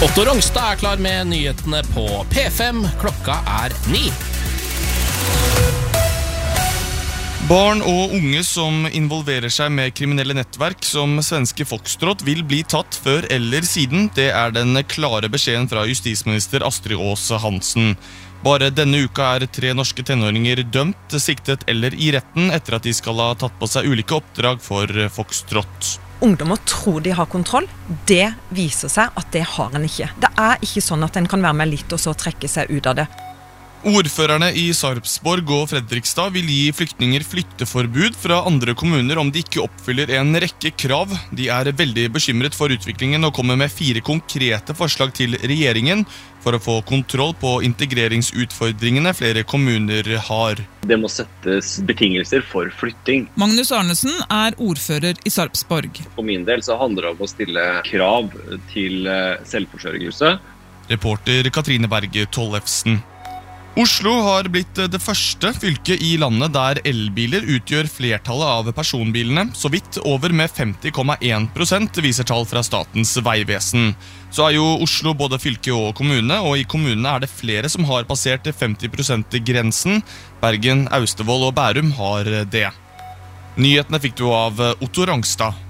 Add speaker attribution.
Speaker 1: Otto Rongstad klar med nyhetene på P5. Klokka 9.
Speaker 2: Barn og unge som involverer seg med kriminelle nettverk som svenske Foxtrot vil bli tatt før eller siden. Det den klare beskjeden fra justisminister Astrid Aas Hansen. Bare denne uka 3 norske tenåringer dømt, siktet eller i retten etter at de skal ha tatt på seg ulike oppdrag for Foxtrot.
Speaker 3: Ungdommer tror de har kontroll. Det viser seg at det har en ikke. Det ikke sånn at en kan være med litt og så trekke seg ut av det.
Speaker 2: Ordførerne i Sarpsborg og Fredrikstad vil gi flyktninger flytteforbud fra andre kommuner om de ikke oppfyller en rekke krav. De veldig bekymret for utviklingen og kommer med 4 konkrete forslag til regjeringen for å få kontroll på integreringsutfordringene flere kommuner har.
Speaker 4: Det må settes betingelser for flytting.
Speaker 5: Magnus Arnesen ordfører i Sarpsborg.
Speaker 4: For min del så handler det om å stille krav til selvforsørgelse.
Speaker 2: Reporter Katrine Berge Tollefsen. Oslo har blitt det første fylket i landet der elbiler utgjør flertallet av personbilene, så vidt over med 50,1%, viser tall fra Statens Vegvesen. Så jo Oslo både fylke og kommune, og i kommunene det flere som har passert 50%-grensen. Bergen, Austevoll og Bærum har det. Nyhetene fikk du av Otto Rongstad.